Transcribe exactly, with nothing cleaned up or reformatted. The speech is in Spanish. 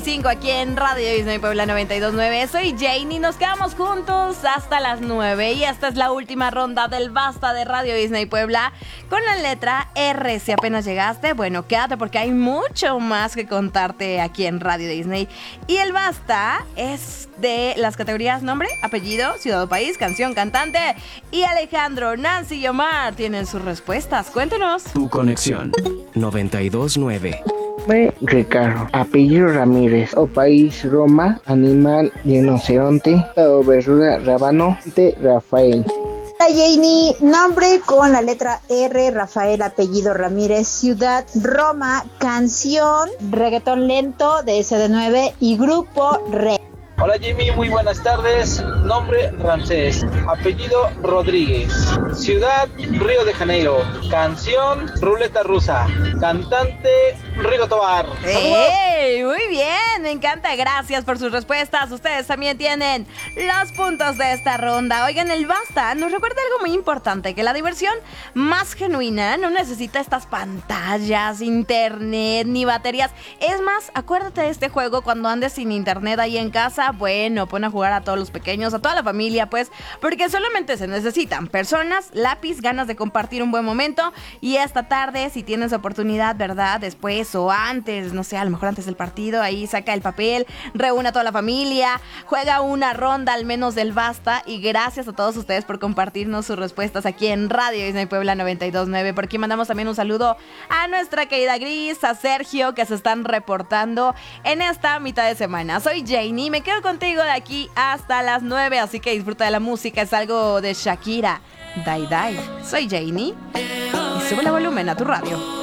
cinco aquí en Radio Disney Puebla noventa y dos punto nueve. Soy Janie, nos quedamos juntos hasta las nueve y esta es la última ronda del Basta de Radio Disney Puebla con la letra R. Si apenas llegaste, bueno, quédate porque hay mucho más que contarte aquí en Radio Disney. Y el Basta es de las categorías nombre, apellido, ciudad o país, canción, cantante. Y Alejandro, Nancy y Omar tienen sus respuestas. Cuéntenos. Tu conexión noventa y dos punto nueve. Nombre Ricardo, apellido Ramírez, o país Roma, animal rinoceronte, o verdura rábano, de Rafael. Hola Janie, nombre con la letra R, Rafael, apellido Ramírez, ciudad Roma, canción reggaetón lento de S D nueve y grupo Red. Hola Jimmy, muy buenas tardes. Nombre Ramsés, apellido Rodríguez, ciudad Río de Janeiro, canción Ruleta Rusa, cantante Rigo Tobar. ¡Ey! Muy bien, me encanta, gracias por sus respuestas. Ustedes también tienen los puntos de esta ronda. Oigan, el Basta nos recuerda algo muy importante, que la diversión más genuina no necesita estas pantallas, internet, ni baterías. Es más, acuérdate de este juego cuando andes sin internet ahí en casa. Bueno, pon a jugar a todos los pequeños, a toda la familia, pues, porque solamente se necesitan personas, lápiz, ganas de compartir un buen momento. Y esta tarde, si tienes oportunidad, ¿verdad? Después o antes, no sé, a lo mejor antes del partido, ahí saca el papel, reúne a toda la familia, juega una ronda al menos del Basta. Y gracias a todos ustedes por compartirnos sus respuestas aquí en Radio Disney Puebla noventa y dos punto nueve. Por aquí mandamos también un saludo a nuestra querida Gris, a Sergio, que se están reportando en esta mitad de semana. Soy Janie, me quedo contigo de aquí hasta las nueve, así que disfruta de la música, es algo de Shakira, Dai Dai. Soy Janie y sube el volumen a tu radio.